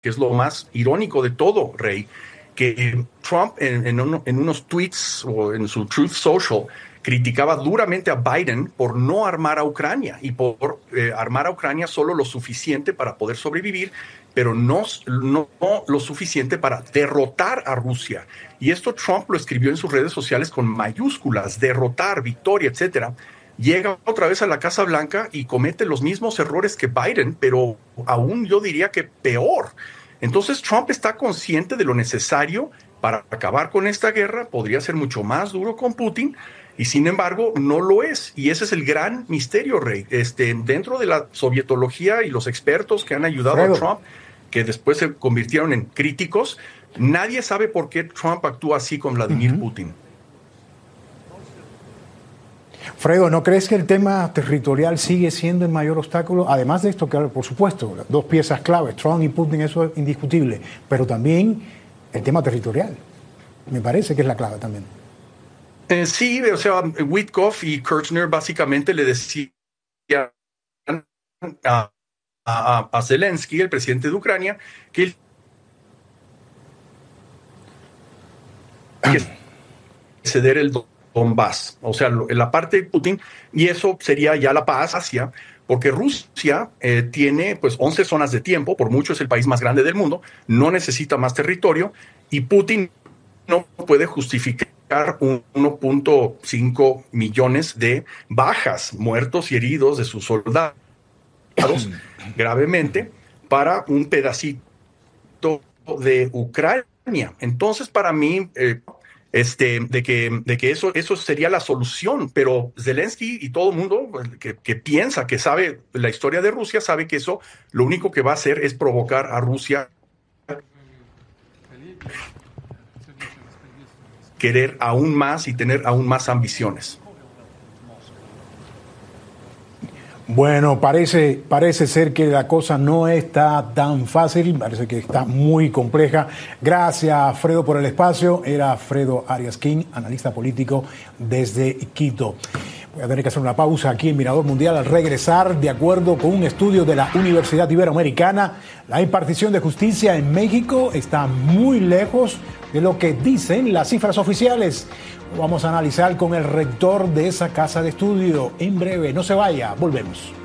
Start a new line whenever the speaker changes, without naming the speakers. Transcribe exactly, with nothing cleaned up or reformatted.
que es lo más irónico de todo, Rey, que Trump en, en, un, en unos tweets o en su Truth Social criticaba duramente a Biden por no armar a Ucrania y por eh, armar a Ucrania solo lo suficiente para poder sobrevivir, pero no, no, no lo suficiente para derrotar a Rusia. Y esto Trump lo escribió en sus redes sociales con mayúsculas, derrotar, victoria, etcétera. Llega otra vez a la Casa Blanca y comete los mismos errores que Biden, pero aún yo diría que peor. Entonces Trump está consciente de lo necesario para acabar con esta guerra, podría ser mucho más duro con Putin, y sin embargo no lo es. Y ese es el gran misterio, Rey. Este, dentro de la sovietología y los expertos que han ayudado Fredo. a Trump, que después se convirtieron en críticos, nadie sabe por qué Trump actúa así con Vladimir uh-huh. Putin.
Fredo, ¿no crees que el tema territorial sigue siendo el mayor obstáculo? Además de esto, que por supuesto, las dos piezas claves, Trump y Putin, eso es indiscutible, pero también el tema territorial, me parece que es la clave también.
Eh, sí, o sea, Witkoff y Kirchner básicamente le decían a, a, a Zelensky, el presidente de Ucrania, que él que ceder el Donbass, o sea, la parte de Putin, y eso sería ya la paz hacia, porque Rusia eh, tiene pues once zonas de tiempo, por mucho es el país más grande del mundo, no necesita más territorio, y Putin no puede justificar uno punto cinco millones de bajas, muertos y heridos de sus soldados gravemente para un pedacito de Ucrania. Entonces, para mí, eh, Este, de que, de que eso, eso sería la solución, pero Zelensky y todo el mundo que, que piensa, que sabe la historia de Rusia, sabe que eso lo único que va a hacer es provocar a Rusia querer aún más y tener aún más ambiciones.
Bueno, parece, parece ser que la cosa no está tan fácil, parece que está muy compleja. Gracias, Fredo, por el espacio. Era Fredo Arias King, analista político desde Quito. Voy a tener que hacer una pausa aquí en Mirador Mundial. Al regresar, de acuerdo con un estudio de la Universidad Iberoamericana, la impartición de justicia en México está muy lejos de lo que dicen las cifras oficiales. Lo vamos a analizar con el rector de esa casa de estudio en breve. No se vaya, volvemos.